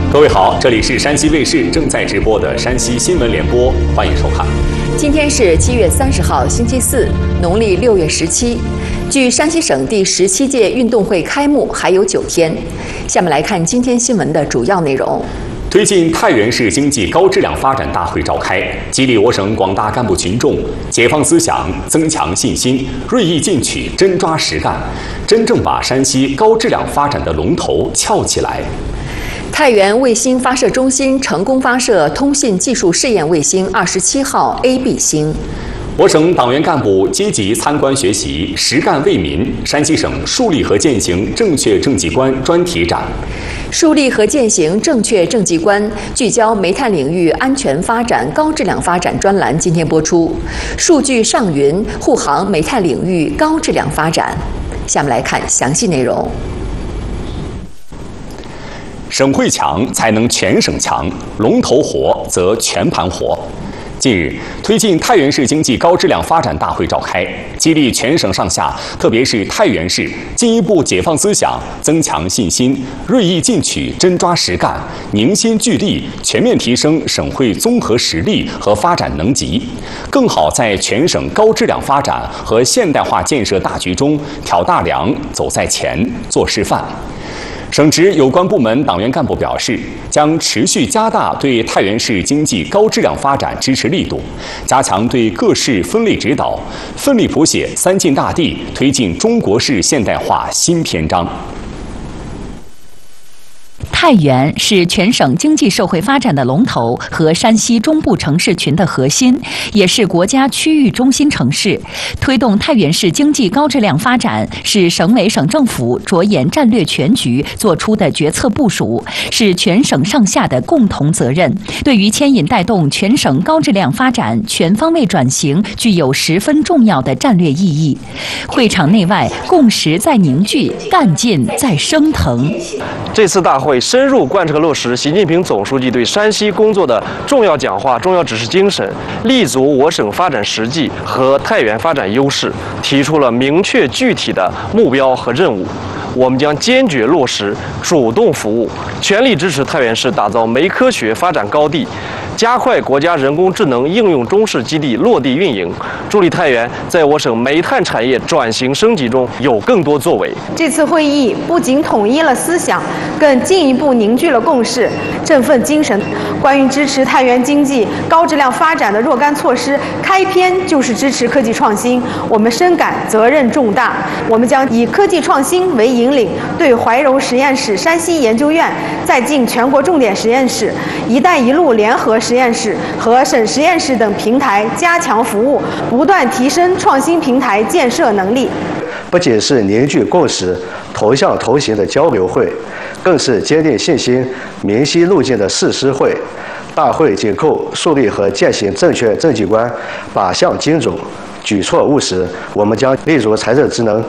各位好，这里是山西卫视正在直播的山西新闻联播，欢迎收看。 今天是7月30号，星期四，农历6月17。距山西省第17届运动会开幕还有9天。下面来看今天新闻的主要内容。 推进太原市经济高质量发展大会召开，激励我省广大干部群众解放思想、增强信心、锐意进取、真抓实干，真正把山西高质量发展的龙头翘起来。 太原卫星发射中心成功发射通信技术试验卫星27号 AB 星。 我省党员干部积极参观学习，实干为民。山西省树立和践行正确政绩观专题展。 树立和践行正确政绩观，聚焦煤炭领域安全发展、高质量发展专栏今天播出。数据上云，护航煤炭领域高质量发展。下面来看详细内容。 省会强才能全省强，龙头活则全盘活。近日，推进太原市经济高质量发展大会召开，激励全省上下，特别是太原市进一步解放思想、增强信心、锐意进取、真抓实干，凝心聚力，全面提升省会综合实力和发展能级，更好在全省高质量发展和现代化建设大局中挑大梁、走在前、做示范。省直有关部门党员干部表示，将持续加大对太原市经济高质量发展支持力度，加强对各市分类指导，奋力谱写三晋大地，推进中国式现代化新篇章。 太原是全省经济社会发展的龙头和山西中部城市群的核心，也是国家区域中心城市。推动太原市经济高质量发展，是省委省政府着眼战略全局做出的决策部署，是全省上下的共同责任。对于牵引带动全省高质量发展、全方位转型，具有十分重要的战略意义。会场内外共识在凝聚，干劲在升腾。 这次大会深入贯彻落实习近平总书记对山西工作的重要讲话、重要指示精神，立足我省发展实际和太原发展优势，提出了明确具体的目标和任务。我们将坚决落实主动服务，全力支持太原市打造煤科学发展高地，加快国家人工智能应用中试基地落地运营，助力太原在我省煤炭产业转型升级中有更多作为。 这次会议不仅统一了思想，更进一步凝聚了共识，振奋精神。关于支持太原经济高质量发展的若干措施，开篇就是支持科技创新，我们深感责任重大。我们将以科技创新为引领，对怀柔实验室山西研究院在晋全国重点实验室、一带一路联合实验室和省实验室等平台加强服务，不断提升创新平台建设能力。 不仅是凝聚共识、头向头型的交流会，更是坚定信心、明晰路径的誓师会。大会紧扣树立和践行正确政绩观，靶向精准，举措务实。我们将立足财政职能，